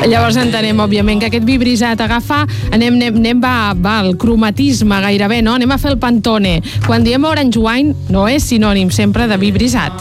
Llavors entenem, òbviament, que aquest vi brisat agafa, va al cromatisme gairebé, no? Anem a fer el Pantone. Quan diem orange wine, no és sinònim sempre de vi brisat.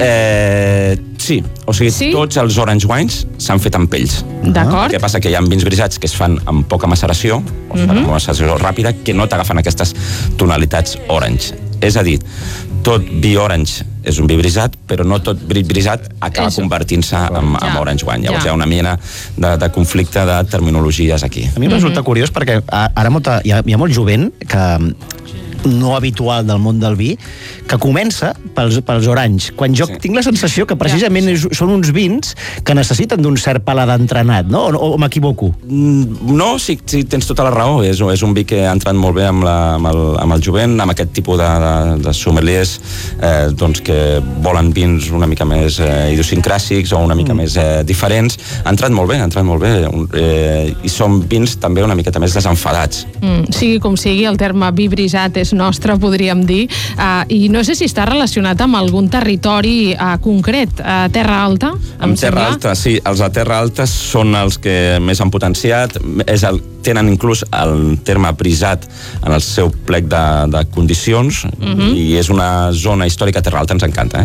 Sí, o sigui, tots els orange wines s'han fet amb pells. D'acord. El que passa que hi ha vins brisats que es fan amb poca maceració, o sigui, amb maceració ràpida, que no t'agafen aquestes tonalitats orange. És a dir, tot vi orange és un vi brisat, però no tot vi brisat acaba convertint-se en orange wine. Llavors hi ha una mena de conflicte de terminologies aquí. A mi em resulta curiós perquè ara hi ha molt jovent que no habitual del món del vi, que comença pels oranys, quan jo tinc la sensació que precisament són uns vins que necessiten d'un cert paladar entrenat, no? O m'equivoco? No, sí, tens tota la raó. És un vi que ha entrat molt bé amb el jovent, amb aquest tipus de sommeliers doncs que volen vins una mica més idiosincràsics o una mica més diferents. Ha entrat molt bé, i són vins també una miqueta més desenfadats. Sigui com sigui, el terme vi brisat és nostre, podríem dir, i no sé si està relacionat amb algun territori concret. Terra Alta, em sembla? Terra Alta, sí. Els de Terra Alta són els que més han potenciat. Tenen inclús el terme brisat en el seu plec de condicions, i és una zona històrica. Terra Alta ens encanta,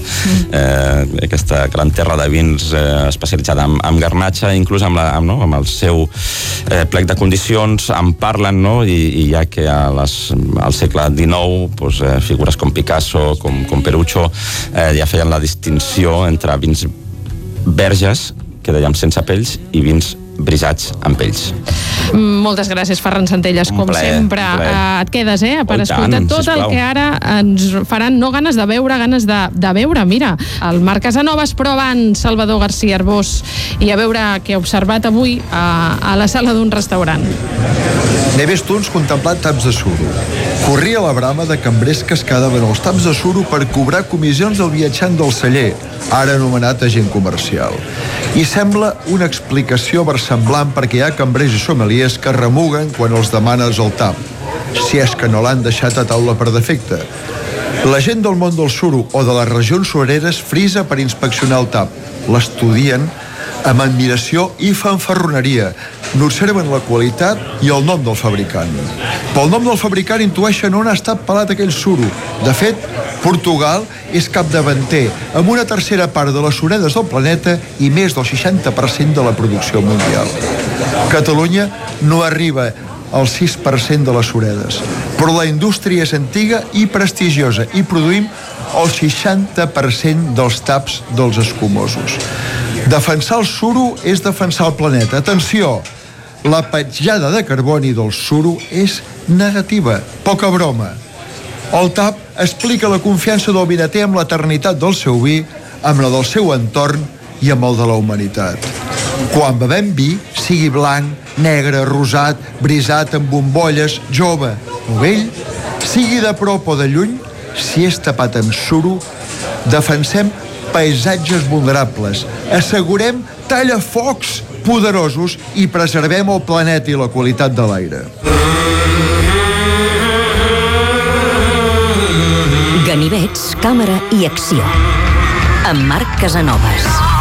aquesta gran terra de vins especialitzada en garnatxa, inclús amb el seu plec de condicions en parlen, i ja que al segle XIX figures com Picasso, com Perucho ja feien la distinció entre vins verges, que dèiem sense pells, i vins brisats amb pells. Moltes gràcies, Ferran Centelles, com sempre. Et quedes, per escoltar tot el que ara ens faran, no ganes de veure, ganes de veure. Mira, el Marc Casanovas, però abans Salvador García Arbós, i a veure què he observat avui a la sala d'un restaurant. N'he vist uns contemplant taps de suro. Corria la brama de cambrers que es quedaven els taps de suro per cobrar comissions al viatjant del celler, ara anomenat agent comercial. I sembla una explicació versemblant perquè hi ha cambrers i sommeliers que remuguen quan els demanes el tap, si és que no l'han deixat a taula per defecte. La gent del món del suro o de les regions sureres frisa per inspeccionar el tap, l'estudien amb admiració i fanfarroneria, n'observen la qualitat i el nom del fabricant. Pel nom del fabricant intueixen on ha estat pelat aquell suro. De fet, Portugal és capdavanter, amb una tercera part de les suredes del planeta i més del 60% de la producció mundial. Catalunya no arriba al 6% de les suredes, però la indústria és antiga i prestigiosa i produïm el 60% dels taps dels escumosos. Defensar el suro és defensar el planeta. Atenció, la petjada de carboni del suro és negativa, poca broma. El tap explica la confiança del vinater amb l'eternitat del seu vi, amb la del seu entorn i amb el de la humanitat. Quan bevem vi, sigui blanc, negre, rosat, brisat, amb bombolles, jove o vell, sigui de prop o de lluny, si és tapat amb suro, defensem paisatges vulnerables, assegurem tallafocs poderosos i preservem el planeta i la qualitat de l'aire. Ganivets, càmera i acció. Amb Marc Casanovas.